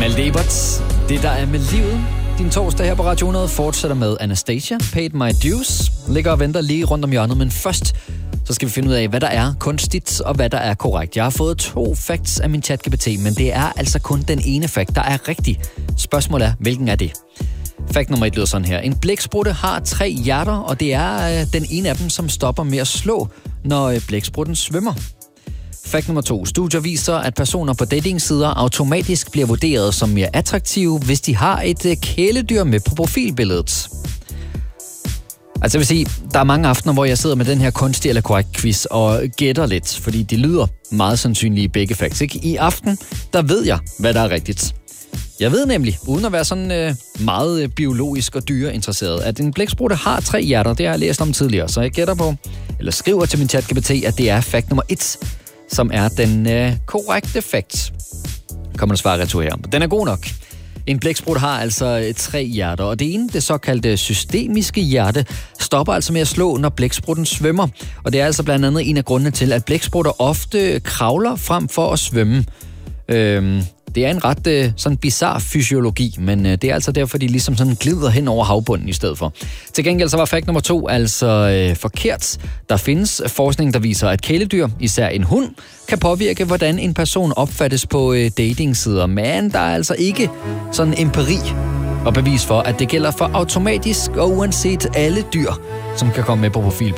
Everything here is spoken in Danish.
Malte Ebert, det der er med livet. Din torsdag her på Radio 100 fortsætter med Anastasia, Paid My Dues. Ligger og venter lige rundt om hjørnet, men først så skal vi finde ud af, hvad der er kunstigt og hvad der er korrekt. Jeg har fået 2 facts af min ChatGPT, men det er altså kun den ene fact, der er rigtig. Spørgsmålet er, hvilken er det? Fact nummer 1 lyder sådan her. En blæksprutte har 3 hjerter, og det er den ene af dem, som stopper med at slå, når blæksprutten svømmer. Fact nummer 2. Studier viser, at personer på datingsider automatisk bliver vurderet som mere attraktive, hvis de har et kæledyr med på profilbilledet. Altså jeg vil sige, der er mange aftener, hvor jeg sidder med den her kunstig eller korrekt quiz og gætter lidt, fordi de lyder meget sandsynlige i begge facts. Ikke? I aften, der ved jeg, hvad der er rigtigt. Jeg ved nemlig, uden at være sådan meget biologisk og dyreinteresseret, at en blæksprutte har 3 hjerter. Det har jeg læst om tidligere, så jeg gætter på, eller skriver til min ChatGPT, at det er fact nummer 1, som er den korrekte fact. Kommer der svar retur her. Den er god nok. En blæksprutte har altså 3 hjerter, og det ene, det såkaldte systemiske hjerte, stopper altså med at slå, når blæksprutten svømmer. Og det er altså blandt andet en af grundene til, at blæksprutter ofte kravler frem for at svømme. Det er en ret sådan bizarre fysiologi, men det er altså derfor, de ligesom sådan glider hen over havbunden i stedet for. Til gengæld så var fact nummer 2 altså forkert. Der findes forskning, der viser, at kæledyr, især en hund, kan påvirke, hvordan en person opfattes på datingsider. Men der er altså ikke sådan empiri og bevis for, at det gælder for automatisk og uanset alle dyr, som kan komme med på profilbilledet.